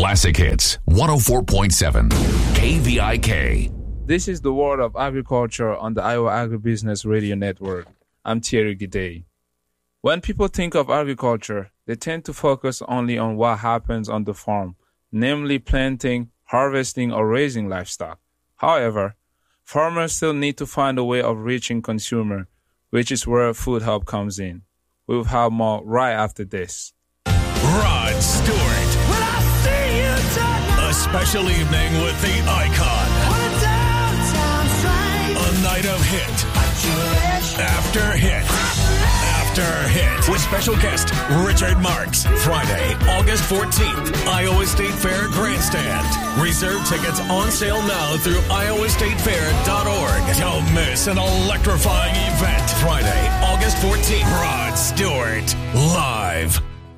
Classic Hits 104.7 KVIK. This is the World of Agriculture on the Iowa Agribusiness Radio Network. I'm Thierry Guidey. When people think of agriculture, they tend to focus only on what happens on the farm, namely planting, harvesting, or raising livestock. However, farmers still need to find a way of reaching consumer, which is where Food Hub comes in. We'll have more right after this. Rod Stewart. When I see you tonight, A special evening with the icon. on a downtown train, A night of hit after hit after hit. With special guest Richard Marks. Friday, August 14th, Iowa State Fair Grandstand. Reserve tickets on sale now through iowastatefair.org. Don't miss an electrifying event. Friday, August 14th. Rod Stewart, live.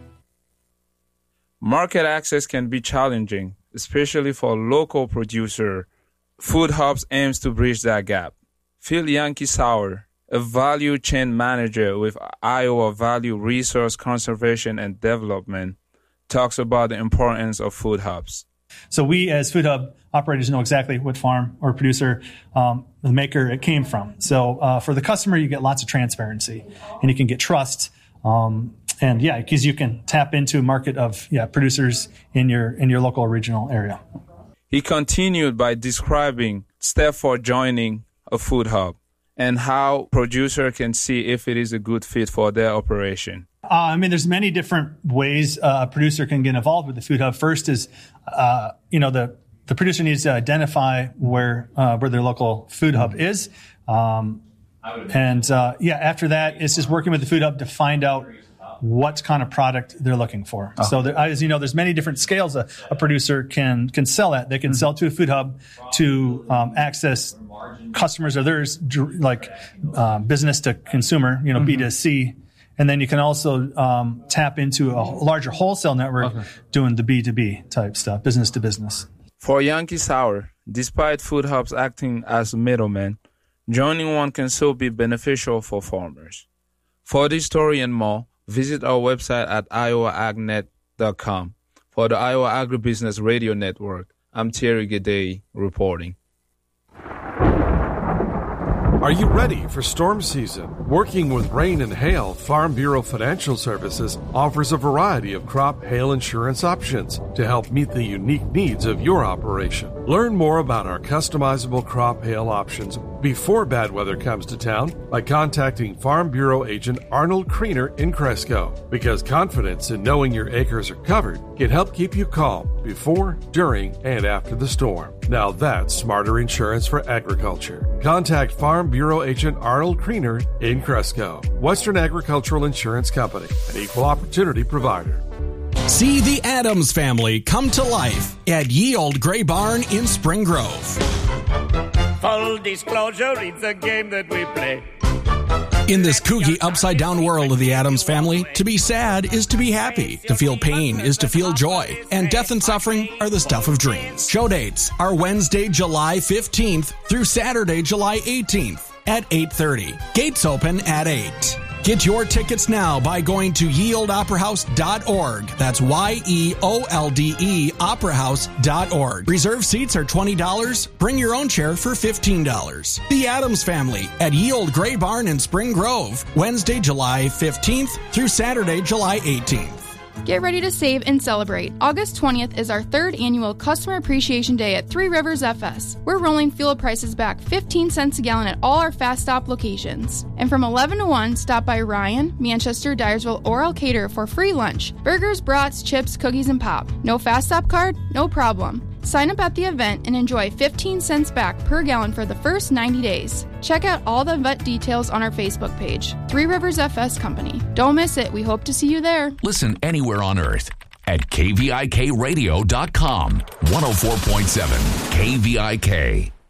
Market access can be challenging, especially for a local producer. Food Hubs aims to bridge that gap. Phil Yankee Sauer, a value chain manager with Iowa Value Resource Conservation and Development, talks about the importance of Food Hubs. So we, as Food Hub operators, know exactly what farm or producer, the maker it came from. So for the customer, you get lots of transparency, and you can get trust. And yeah, because you can tap into a market of producers in your local regional area. He continued by describing steps for joining a Food Hub and how producer can see if it is a good fit for their operation. There's many different ways a producer can get involved with the Food Hub. First is, the producer needs to identify where their local Food Hub is. After that, it's just working with the Food Hub to find out what kind of product they're looking for. So as you know, there's many different scales a producer can sell at. They can sell to a Food Hub to access customers of theirs, like business to consumer, B2C. And then you can also tap into a larger wholesale network doing the B2B type stuff, business to business. For Yankee Sauer, despite Food Hubs acting as a middleman, joining one can still be beneficial for farmers. For this story and more, visit our website at iowaagnet.com. For the Iowa Agribusiness Radio Network, I'm Thierry Guidey reporting. Are you ready for storm season? Working with rain and hail, Farm Bureau Financial Services offers a variety of crop hail insurance options to help meet the unique needs of your operation. Learn more about our customizable crop hail options before bad weather comes to town by contacting Farm Bureau agent Arnold Kriener in Cresco, because confidence in knowing your acres are covered can help keep you calm before, during, and after the storm. Now that's smarter insurance for agriculture. Contact Farm Bureau agent Arnold Kriener in Cresco. Western Agricultural Insurance Company, an equal opportunity provider. See the Addams family come to life at Ye Old Gray Barn in Spring Grove. full disclosure, it's a game that we play. In this kooky, upside-down world of the Addams family, to be sad is to be happy. To feel pain is to feel joy. And death and suffering are the stuff of dreams. Show dates are Wednesday, July 15th through Saturday, July 18th at 8:30. Gates open at 8. Get your tickets now by going to yeoldoperahouse.org. That's YEOLDE operahouse.org. Reserve seats are $20. Bring your own chair for $15. The Addams Family at Ye Old Gray Barn in Spring Grove, Wednesday, July 15th through Saturday, July 18th. Get ready to save and celebrate. August 20th is our third annual Customer Appreciation Day at Three Rivers FS. We're rolling fuel prices back 15 cents a gallon at all our Fast Stop locations. And from 11 to 1, stop by Ryan, Manchester, Dyersville, or Elkader for free lunch. Burgers, brats, chips, cookies, and pop. No Fast Stop card? No problem. Sign up at the event and enjoy 15 cents back per gallon for the first 90 days. Check out all the event details on our Facebook page, Three Rivers FS Company. Don't miss it. We hope to see you there. Listen anywhere on earth at KVIKradio.com. 104.7 KVIK.